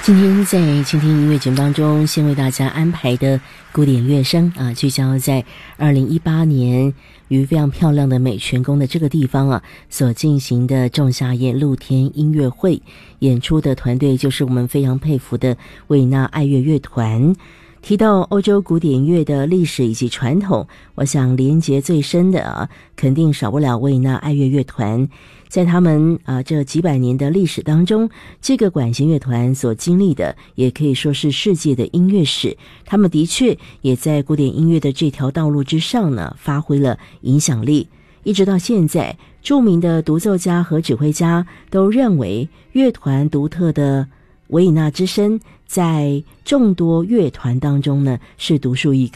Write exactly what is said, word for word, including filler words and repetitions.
今天在倾听音乐节目当中，先为大家安排的古典乐声啊，聚焦在二零一八年于非常漂亮的美泉宫的这个地方啊所进行的仲夏夜露天音乐会，演出的团队就是我们非常佩服的维也纳爱乐乐团。提到欧洲古典乐的历史以及传统，我想连结最深的啊，肯定少不了维也纳爱乐乐团。在他们啊这几百年的历史当中，这个管弦乐团所经历的也可以说是世界的音乐史，他们的确也在古典音乐的这条道路之上呢发挥了影响力。一直到现在，著名的独奏家和指挥家都认为乐团独特的维也纳之声在众多乐团当中呢是独树一